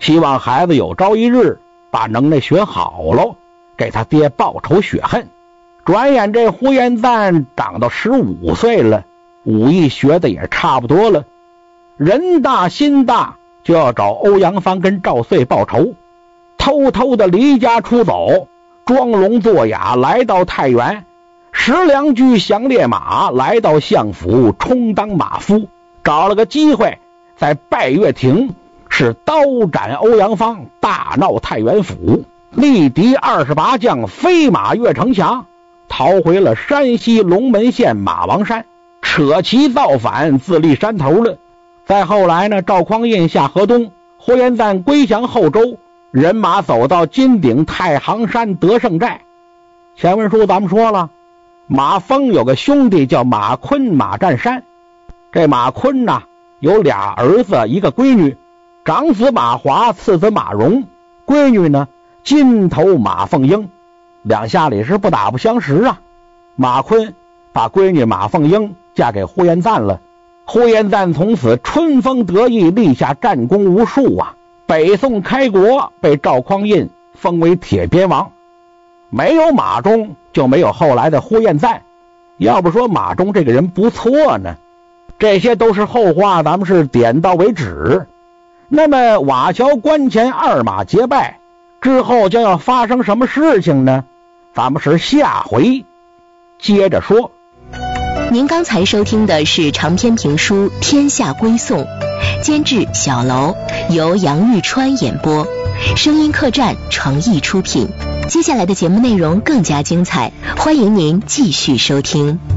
希望孩子有朝一日把能耐学好喽，给他爹报仇雪恨。转眼这呼延赞长到15岁了，武艺学的也差不多了，人大心大，就要找欧阳芳跟赵遂报仇，偷偷的离家出走，装聋作哑来到太原，拾良驹降烈马，来到相府充当马夫，找了个机会在拜月亭是刀斩欧阳芳，大闹太原府，力敌28将，飞马越城墙，逃回了山西龙门县马王山，扯旗造反，自立山头了。再后来呢，赵匡胤下河东，呼延赞归降后周，人马走到金顶太行山得胜寨。前文书咱们说了，马蜂有个兄弟叫马坤、马占山。这马坤呢，有俩儿子一个闺女，长子马华，次子马荣，闺女呢金头马凤英，两下里是不打不相识啊。马坤把闺女马凤英嫁给呼延赞了，呼延赞从此春风得意，立下战功无数啊。北宋开国，被赵匡胤封为铁鞭王。没有马忠，就没有后来的呼延赞。要不说马忠这个人不错呢，这些都是后话，咱们是点到为止。那么瓦桥关前二马结拜之后将要发生什么事情呢？咱们是下回接着说。 您刚才收听的是长篇评书《天下归宋》，监制小楼，由杨玉川演播，声音客栈诚意出品。接下来的节目内容更加精彩，欢迎您继续收听。